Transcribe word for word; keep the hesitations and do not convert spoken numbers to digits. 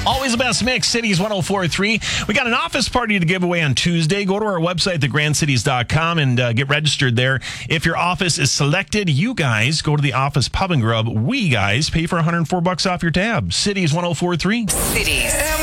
Always the best mix, Cities one oh four point three. We got an office party to give away on Tuesday. Go to our website, the grand cities dot com, and uh, get registered there. If your office is selected, you guys go to the office pub and grub. We guys pay for one hundred four bucks off your tab. Cities one oh four point three. Cities.